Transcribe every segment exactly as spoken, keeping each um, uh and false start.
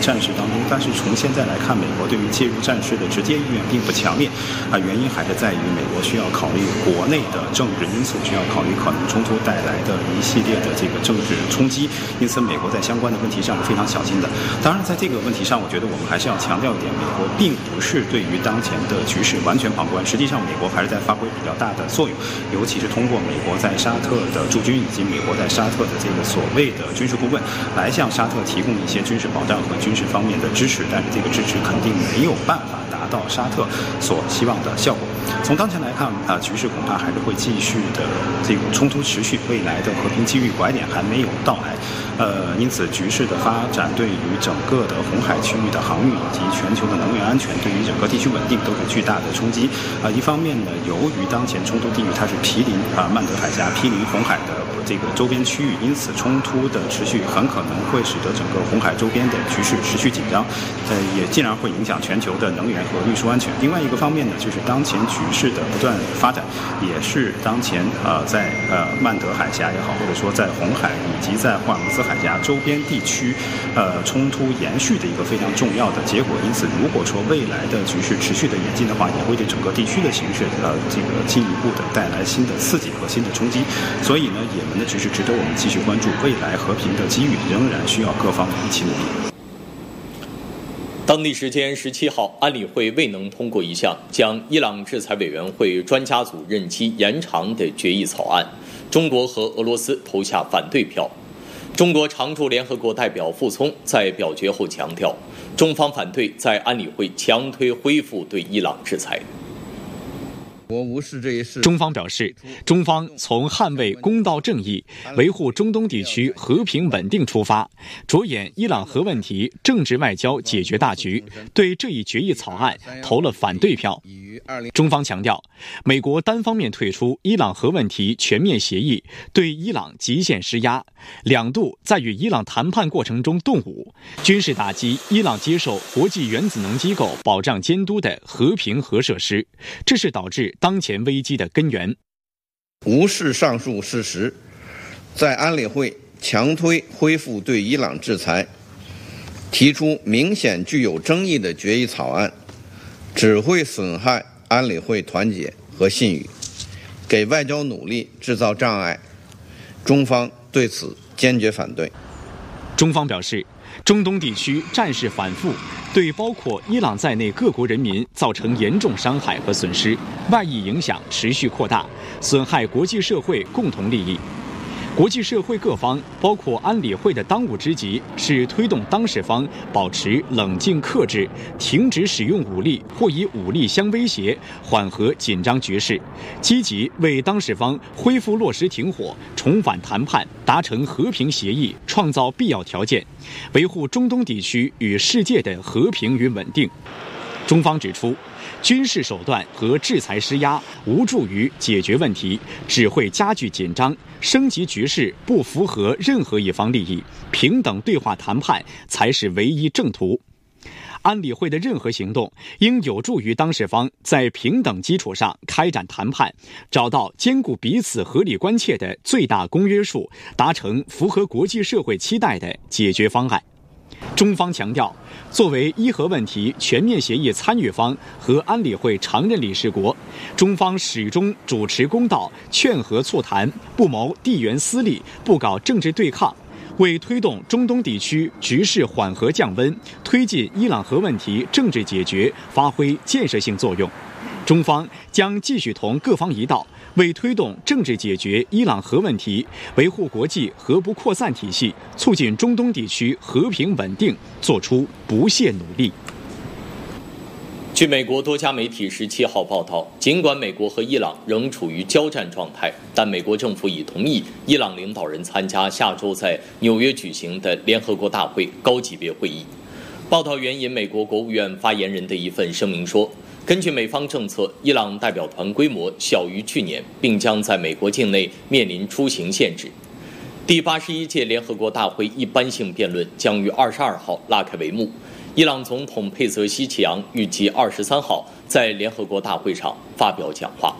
战事当中，但是从现在来看，美国对于介入战事的直接意愿并不强烈啊，原因还是在于美国需要考虑国内的政治因素，需要考虑可能冲突带来的一系列的这个政治冲击，因此美国在相关的问题上是非常小心的。当然，在这个问题上，我觉得我们还是要强调一点，美国并不是对于当前的局势完全旁观，实际上美国还是在发挥比较大的作用，尤其是通过美国在沙特的驻军以及美国在沙特的这个所谓的军事顾问，来向沙特提供一些军事保障和军事方面的支持，但是这个支持肯定没有办法达到沙特所希望的效果。从当前来看啊，局势恐怕还是会继续的这种冲突持续，未来的和平机遇拐点还没有到来。呃，因此局势的发展对于整个的红海区域的航运以及全球的能源安全，对于整个地区稳定都是巨大的冲击。啊、呃，一方面呢，由于当前冲突地域它是毗邻啊、呃、曼德海峡、毗邻红海的这个周边区域，因此冲突的持续很可能会使得整个红海周边的局势持续紧张，呃，也进而会影响全球的能源和运输安全。另外一个方面呢，就是当前局势的不断发展，也是当前呃在呃曼德海峡也好，或者说在红海以及在霍尔木兹海峡周边地区呃冲突延续的一个非常重要的结果。因此，如果说未来的局势持续的演进的话，也会对整个地区的形势呃这个进一步的带来新的刺激和新的冲击。所以呢，也门的局势值得我们继续关注，未来和平的机遇仍然需要各方一起努力。 当地时间十七号，安理会未能通过一项将伊朗制裁委员会专家组任期延长的决议草案，中国和俄罗斯投下反对票。中国常驻联合国代表傅聪在表决后强调，中方反对在安理会强推恢复对伊朗制裁。 我无视这一事。 中方表示，中方从捍卫公道正义、维护中东地区和平稳定出发，着眼伊朗核问题政治外交解决大局，对这一决议草案投了反对票。中方强调，美国单方面退出伊朗核问题全面协议，对伊朗极限施压，两度在与伊朗谈判过程中动武，军事打击伊朗接受国际原子能机构保障监督的和平核设施，这是导致当前危机的根源。 无视上述事实，在安理会强推恢复对伊朗制裁，提出明显具有争议的决议草案，只会损害安理会团结和信誉，给外交努力制造障碍。中方对此坚决反对。 中方表示，中东地区战事反复，对包括伊朗在内各国人民造成严重伤害和损失，外溢影响持续扩大，损害国际社会共同利益。国际社会各方，包括安理会的当务之急是推动当事方保持冷静克制，停止使用武力或以武力相威胁，缓和紧张局势，积极为当事方恢复落实停火、重返谈判、达成和平协议创造必要条件，维护中东地区与世界的和平与稳定。中方指出，军事手段和制裁施压无助于解决问题，只会加剧紧张，升级局势不符合任何一方利益，平等对话谈判才是唯一正途。安理会的任何行动应有助于当事方在平等基础上开展谈判，找到兼顾彼此合理关切的最大公约数，达成符合国际社会期待的解决方案。中方强调，作为伊核问题全面协议参与方和安理会常任理事国，中方始终主持公道，劝和促谈，不谋地缘私利，不搞政治对抗，为推动中东地区局势缓和降温，推进伊朗核问题政治解决发挥建设性作用。中方将继续同各方一道，为推动政治解决伊朗核问题，维护国际核不扩散体系，促进中东地区和平稳定，做出不懈努力。 据美国多家媒体十七号报道，尽管美国和伊朗仍处于交战状态，但美国政府已同意伊朗领导人参加下周在纽约举行的联合国大会高级别会议。报道援引美国国务院发言人的一份声明说，根据美方政策，伊朗代表团规模小于去年，并将在美国境内面临出行限制。第八十一届联合国大会一般性辩论将于二十二号拉开帷幕。伊朗总统佩泽希奇扬预计二十三号在联合国大会上发表讲话。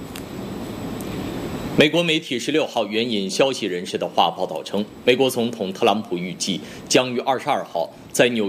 美国媒体十六号援引消息人士的话报道称，美国总统特朗普预计将于二十二号在纽